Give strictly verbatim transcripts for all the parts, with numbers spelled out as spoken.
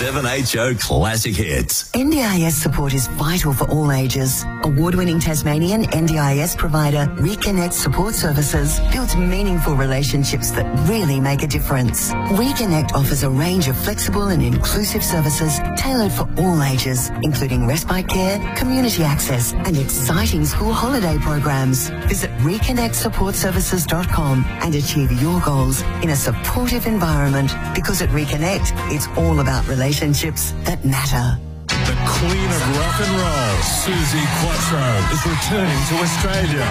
seven H O Classic Hits. N D I S support is vital for all ages. Award-winning Tasmanian N D I S provider Reconnect Support Services builds meaningful relationships that really make a difference. Reconnect offers a range of flexible and inclusive services tailored for all ages, including respite care, community access, and exciting school holiday programs. Visit reconnect support services dot com and achieve your goals in a supportive environment, because at Reconnect, it's all about relationships that matter. The Queen of Rock and Roll, Suzi Quatro, is returning to Australia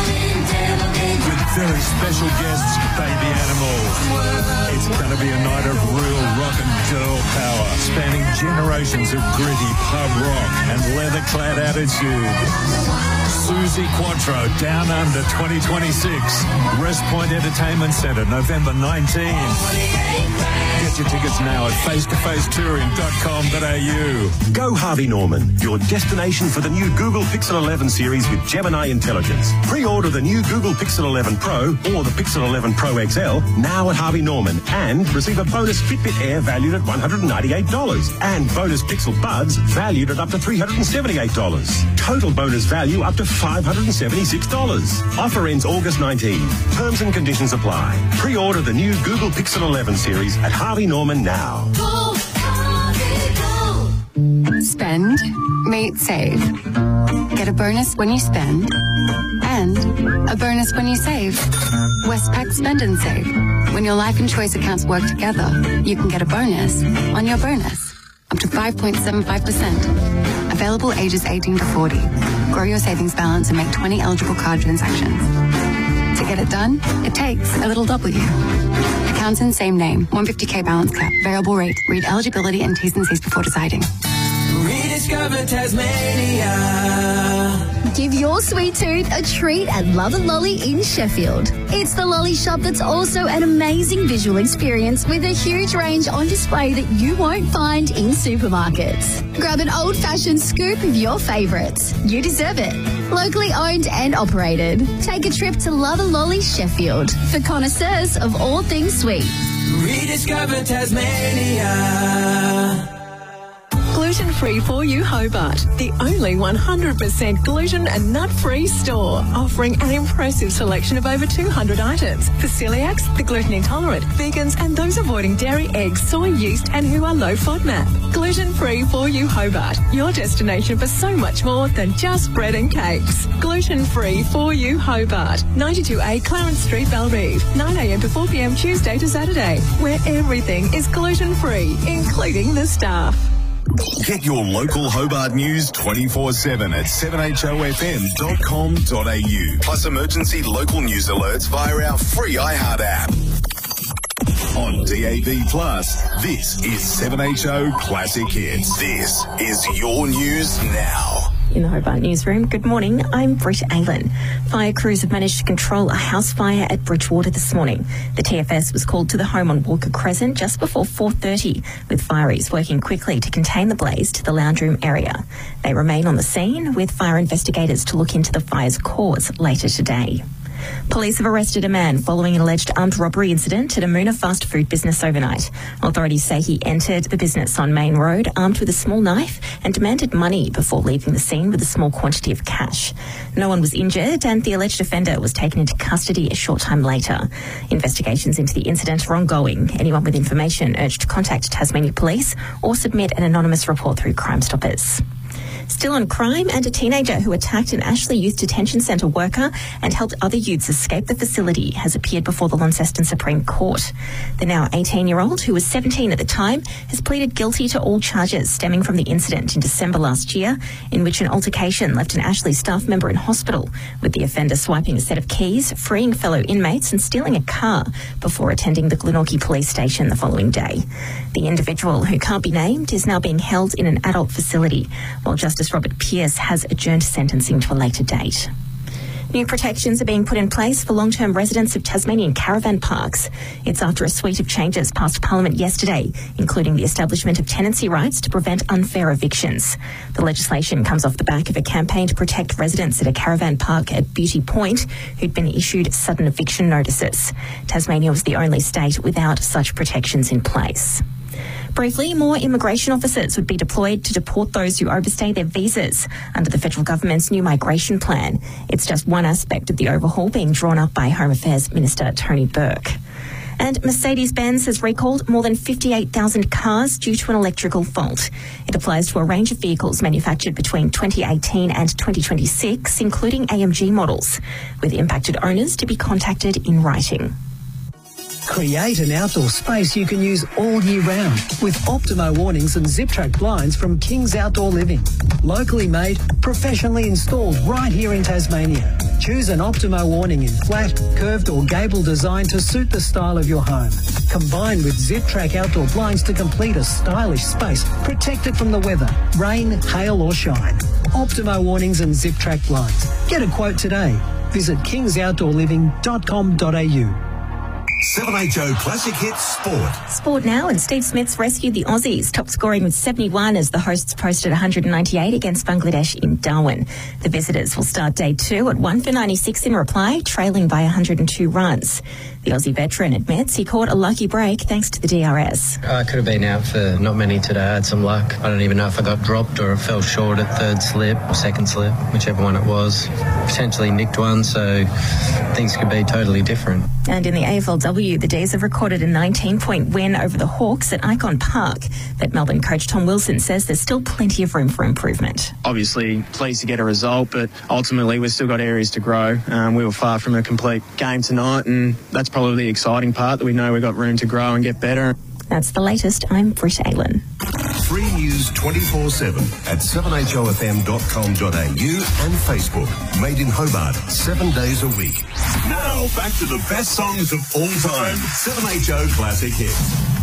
with very special guests, Baby Animals. It's going to be a night of real rock and girl power, spanning generations of gritty pub rock and leather-clad attitude. Suzi Quatro, Down Under twenty twenty-six, West Point Entertainment Centre, November nineteenth. Get your tickets now at face to face touring dot com dot a u. Go Harvey Norman, your destination for the new Google Pixel eleven series with Gemini Intelligence. Pre-order the new Google Pixel eleven Pro or the Pixel eleven Pro X L now at Harvey Norman and receive a bonus Fitbit Air valued at one hundred ninety-eight dollars and bonus Pixel Buds valued at up to three hundred seventy-eight dollars. Total bonus value up to five hundred seventy-six dollars. Offer ends August nineteenth. Terms and conditions apply. Pre-order the new Google Pixel eleven series at Harvey Norman now. Go, Harvey, go. Spend, meet, save. Get a bonus when you spend and a bonus when you save. Westpac Spend and Save. When your life and choice accounts work together, you can get a bonus on your bonus. Up to five point seven five percent. Available ages eighteen to forty. Grow your savings balance and make twenty eligible card transactions. To get it done, it takes a little W. Accounts in same name. one hundred fifty k balance cap. Variable rate. Read eligibility and T's and C's before deciding. Rediscover Tasmania. Give your sweet tooth a treat at Love and Lolly in Sheffield. It's the lolly shop that's also an amazing visual experience with a huge range on display that you won't find in supermarkets. Grab an old-fashioned scoop of your favourites. You deserve it. Locally owned and operated. Take a trip to Love and Lolly Sheffield for connoisseurs of all things sweet. Rediscover Tasmania. Gluten-free for you Hobart, the only one hundred percent gluten and nut-free store, offering an impressive selection of over two hundred items for celiacs, the gluten intolerant, vegans and those avoiding dairy, eggs, soy, yeast and who are low FODMAP. Gluten-free for you Hobart, your destination for so much more than just bread and cakes. Gluten-free for you Hobart, ninety-two A Clarence Street, Bellerive, nine a m to four p m Tuesday to Saturday, where everything is gluten-free, including the staff. Get your local Hobart news twenty-four seven at seven h o f m dot com dot a u. Plus emergency local news alerts via our free iHeart app. On D A B Plus, this is seven H O Classic Hits. This is your news now. In the Hobart newsroom, good morning, I'm Britt Aylan. Fire crews have managed to control a house fire at Bridgewater this morning. The T F S was called to the home on Walker Crescent just before four thirty, with fireys working quickly to contain the blaze to the lounge room area. They remain on the scene, with fire investigators to look into the fire's cause later today. Police have arrested a man following an alleged armed robbery incident at a Moona fast food business overnight. Authorities say he entered the business on Main Road armed with a small knife and demanded money before leaving the scene with a small quantity of cash. No one was injured and the alleged offender was taken into custody a short time later. Investigations into the incident are ongoing. Anyone with information urged to contact Tasmania Police or submit an anonymous report through Crime Stoppers. Still on crime, and a teenager who attacked an Ashley Youth Detention Centre worker and helped other youths escape the facility has appeared before the Launceston Supreme Court. The now eighteen-year-old, who was seventeen at the time, has pleaded guilty to all charges stemming from the incident in December last year, in which an altercation left an Ashley staff member in hospital, with the offender swiping a set of keys, freeing fellow inmates and stealing a car before attending the Glenorchy police station the following day. The individual, who can't be named, is now being held in an adult facility, while Justice Robert Pearce has adjourned sentencing to a later date. New protections are being put in place for long-term residents of Tasmanian caravan parks. It's after a suite of changes passed Parliament yesterday, including the establishment of tenancy rights to prevent unfair evictions. The legislation comes off the back of a campaign to protect residents at a caravan park at Beauty Point who'd been issued sudden eviction notices. Tasmania was the only state without such protections in place. Briefly, more immigration officers would be deployed to deport those who overstay their visas under the federal government's new migration plan. It's just one aspect of the overhaul being drawn up by Home Affairs Minister Tony Burke. And Mercedes-Benz has recalled more than fifty-eight thousand cars due to an electrical fault. It applies to a range of vehicles manufactured between twenty eighteen and twenty twenty-six, including A M G models, with impacted owners to be contacted in writing. Create an outdoor space you can use all year round with Optimo awnings and Zip-Track blinds from King's Outdoor Living. Locally made, professionally installed right here in Tasmania. Choose an Optimo awning in flat, curved or gable design to suit the style of your home. Combine with Zip-Track outdoor blinds to complete a stylish space protected from the weather, rain, hail or shine. Optimo awnings and Zip-Track blinds. Get a quote today. Visit kings outdoor living dot com dot a u. seven H O Classic Hits Sport. Sport now, and Steve Smith's rescued the Aussies, top scoring with seventy-one as the hosts posted one hundred ninety-eight against Bangladesh in Darwin. The visitors will start day two at one for ninety-six in reply, trailing by one hundred two runs. The Aussie veteran admits he caught a lucky break thanks to the D R S. I could have been out for not many today. I had some luck. I don't even know if I got dropped or fell short at third slip or second slip, whichever one it was. Potentially nicked one, so things could be totally different. And in the A F L W, the D's have recorded a nineteen-point win over the Hawks at Icon Park. But Melbourne coach Tom Wilson says there's still plenty of room for improvement. Obviously, pleased to get a result, but ultimately we've still got areas to grow. Um, we were far from a complete game tonight, and that's probably the exciting part, that we know we've got room to grow and get better. That's the latest. I'm Britt Aylan. Free news twenty-four seven at seven h o f m dot com dot a u and Facebook. Made in Hobart, seven days a week. Now, back to the best songs of all time. seven H O Classic Hits.